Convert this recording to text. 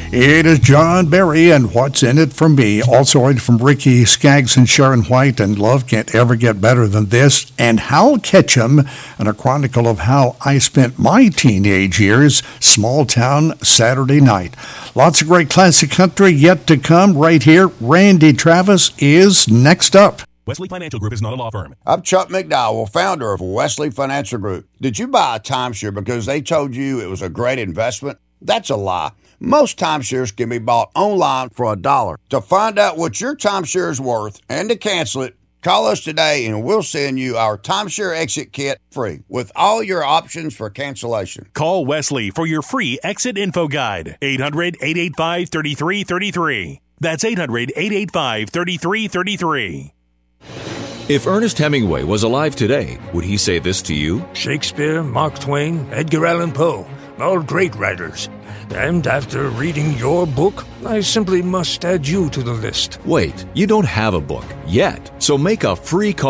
It is John Barry and What's in It for Me. Also heard from Ricky Skaggs and Sharon White and Love Can't Ever Get Better Than This. And Hal Ketchum and a chronicle of how I spent my teenage years, Small Town Saturday Night. Lots of great classic country yet to come right here. Randy Travis is next up. Wesley Financial Group is not a law firm. I'm Chuck McDowell, founder of Wesley Financial Group. Did you buy a timeshare because they told you it was a great investment? That's a lie. Most timeshares can be bought online for $1. To find out what your timeshare is worth and to cancel it, call us today and we'll send you our timeshare exit kit free with all your options for cancellation. Call Wesley for your free exit info guide. 800-885-3333. That's 800-885-3333. If Ernest Hemingway was alive today, would he say this to you? Shakespeare, Mark Twain, Edgar Allan Poe, all great writers. And after reading your book, I simply must add you to the list. Wait, you don't have a book yet, so make a free call.